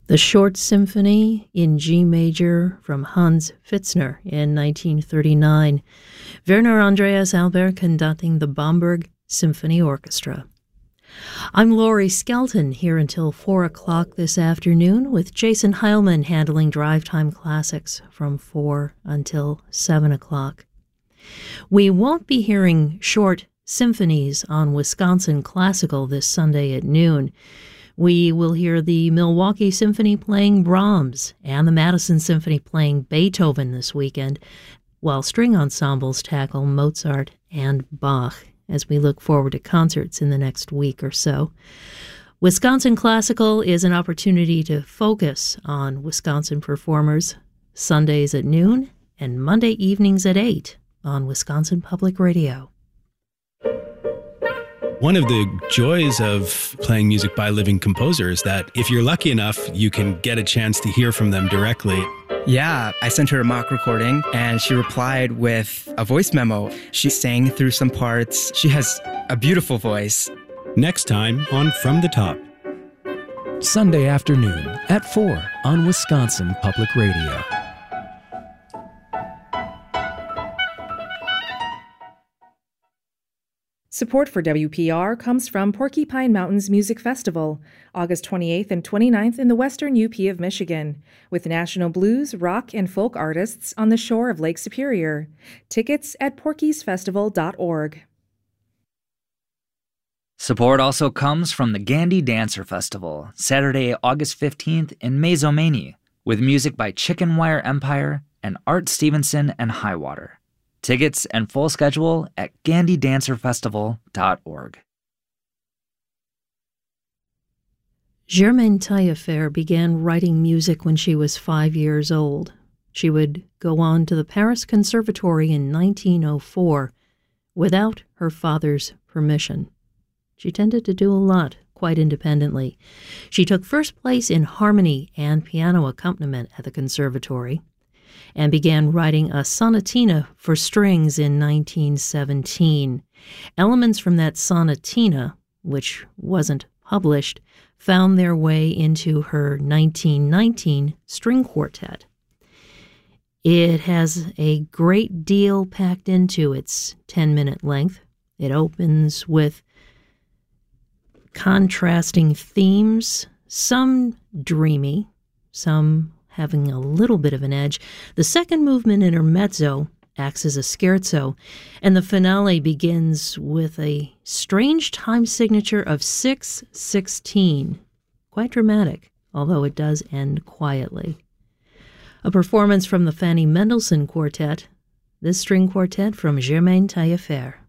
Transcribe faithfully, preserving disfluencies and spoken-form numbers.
The Short Symphony in G major from Hans Pfitzner in nineteen thirty-nine. Werner Andreas Albert conducting the Bamberg Symphony Orchestra. I'm Laurie Skelton, here until four o'clock this afternoon, with Jason Heilman handling Drive Time Classics from four until seven o'clock. We won't be hearing short symphonies on Wisconsin Classical this Sunday at noon. We will hear the Milwaukee Symphony playing Brahms and the Madison Symphony playing Beethoven this weekend, while string ensembles tackle Mozart and Bach as we look forward to concerts in the next week or so. Wisconsin Classical is an opportunity to focus on Wisconsin performers Sundays at noon and Monday evenings at eight on Wisconsin Public Radio. One of the joys of playing music by living composers is that if you're lucky enough, you can get a chance to hear from them directly. Yeah, I sent her a mock recording and she replied with a voice memo. She sang through some parts. She has a beautiful voice. Next time on From the Top. Sunday afternoon at four on Wisconsin Public Radio. Support for W P R comes from Porcupine Mountains Music Festival, August twenty-eighth and twenty-ninth in the western U P of Michigan, with national blues, rock, and folk artists on the shore of Lake Superior. Tickets at porkies festival dot org. Support also comes from the Gandy Dancer Festival, Saturday, August fifteenth in Mazomanie, with music by Chicken Wire Empire and Art Stevenson and Highwater. Tickets and full schedule at gandy dancer festival dot org. Germaine Taillefer began writing music when she was five years old. She would go on to the Paris Conservatory in nineteen oh four without her father's permission. She tended to do a lot quite independently. She took first place in harmony and piano accompaniment at the conservatory, and began writing a sonatina for strings in nineteen seventeen. Elements from that sonatina, which wasn't published, found their way into her nineteen nineteen string quartet. It has a great deal packed into its ten-minute length. It opens with contrasting themes, some dreamy, some having a little bit of an edge. The second movement, intermezzo, acts as a scherzo, and the finale begins with a strange time signature of six sixteen. Quite dramatic, although it does end quietly. A performance from the Fanny Mendelssohn Quartet, this string quartet from Germaine Taillefer.